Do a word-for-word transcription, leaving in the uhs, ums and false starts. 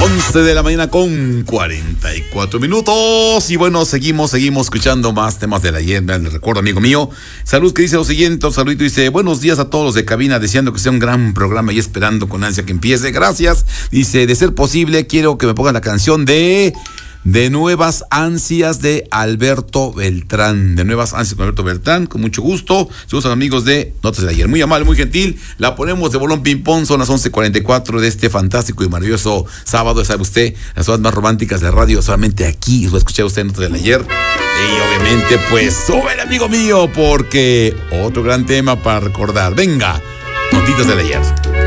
once de la mañana con cuarenta y cuatro minutos. Y bueno, seguimos, seguimos escuchando más temas de la ayer. Les recuerdo, amigo mío, Salud, que dice lo siguiente. Un saludito, dice: buenos días a todos los de cabina, deseando que sea un gran programa y esperando con ansia que empiece. Gracias. Dice: de ser posible, quiero que me pongan la canción de... De Nuevas Ansias de Alberto Beltrán. De Nuevas Ansias con Alberto Beltrán, con mucho gusto. Saludos a los amigos de Notas de Ayer. Muy amable, muy gentil. La ponemos de bolón ping-pong. Son las once cuarenta y cuatro de este fantástico y maravilloso sábado. ¿Sabe usted? Las horas más románticas de radio solamente aquí. Lo va a escuchar usted en Notas de Ayer. Y obviamente, pues, sube, amigo mío, porque otro gran tema para recordar. Venga, Notitas de Ayer.